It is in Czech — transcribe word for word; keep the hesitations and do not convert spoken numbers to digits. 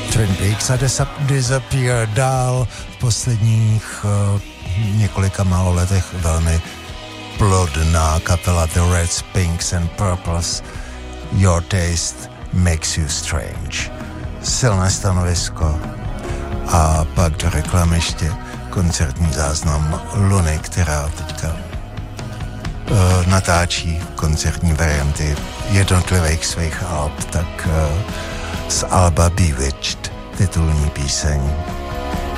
Twin Peaks a Disappear dál v posledních uh, několika málo letech velmi plodná kapela The Reds, Pinks and Purples. Your Taste Makes You Strange. Silné stanovisko. A pak do reklamy ještě koncertní záznam Luny, která teďka uh, natáčí koncertní varianty jednotlivých svých alb, tak uh, z alba Bewitched titulní píseň